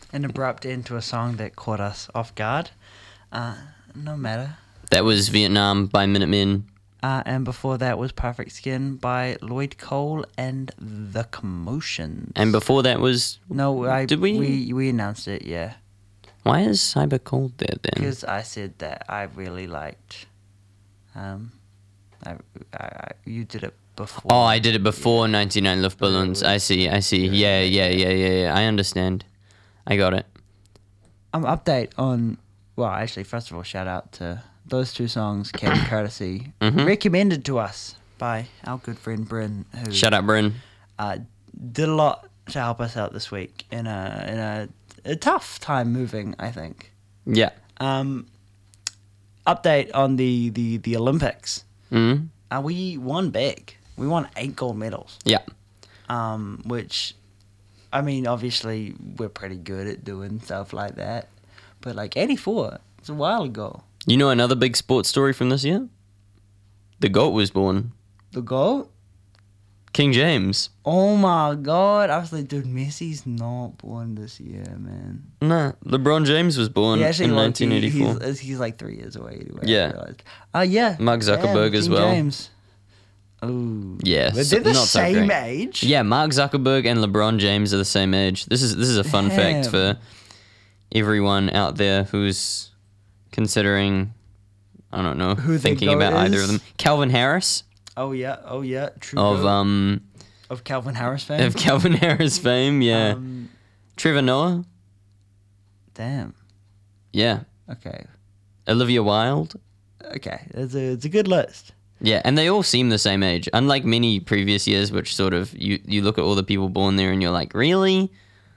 an abrupt end to a song that caught us off guard. No matter. That was Vietnam by Minutemen. And before that was Perfect Skin by Lloyd Cole and The Commotions. And before that was... Did we? We announced it, yeah. Why is Cyber Cold there then? Because I said that I really liked... you did it before. Oh, I did it before 99 Luftballons. I see. Yeah. I understand. I got it. Update on... Well, actually, first of all, shout out to... Those two songs came courtesy, recommended to us by our good friend Bryn, who Shut up, Bryn. Did a lot to help us out this week in a tough time moving, I think. Yeah. Update on the Olympics. Mm-hmm. We won big. We won 8 gold medals. Yeah. Which, I mean, obviously we're pretty good at doing stuff like that, but like 84, it's a while ago. You know another big sports story from this year? The GOAT was born. The GOAT? King James. Oh my God. I was like, dude, Messi's not born this year, man. Nah, LeBron James was born in 1984. He's like 3 years away anyway. Yeah. Yeah. Mark Zuckerberg as well. James. Oh. Yeah. But they're the not so same great. age? Yeah, Mark Zuckerberg and LeBron James are the same age. This is a fun fact for everyone out there who's considering, I don't know, thinking about either of them. Calvin Harris. Oh yeah. True. Of Calvin Harris fame. Of Calvin Harris fame, yeah. Trevor Noah. Damn. Yeah. Okay. Olivia Wilde. Okay, it's a good list. Yeah, and they all seem the same age. Unlike many previous years, which sort of you look at all the people born there and you're like, really?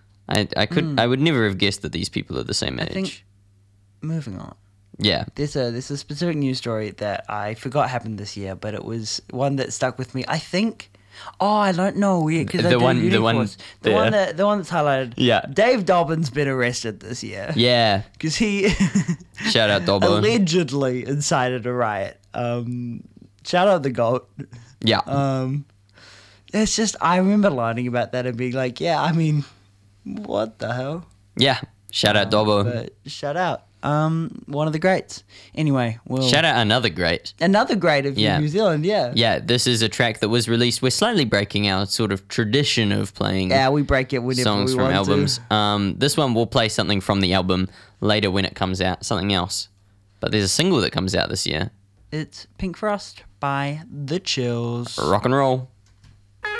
I would never have guessed that these people are the same age. Moving on. Yeah. There's a specific news story that I forgot happened this year, but it was one that stuck with me. I think. Oh, I don't know. The one that's highlighted. Yeah. Dave Dobbin's been arrested this year. Yeah. Because he Shout out Dobbo. allegedly incited a riot. Shout out the GOAT. Yeah. It's just I remember learning about that and being like, yeah, I mean, what the hell? Yeah. Shout out Dobbo. But shout out. One of the greats. Anyway, shout out another great. Another great of New Zealand, yeah. Yeah, this is a track that was released. We're slightly breaking our sort of tradition of playing. Yeah, we break it whenever songs we from want albums. to. This one we'll play something from the album later when it comes out, something else. But there's a single that comes out this year. It's Pink Frost by The Chills. Rock and roll.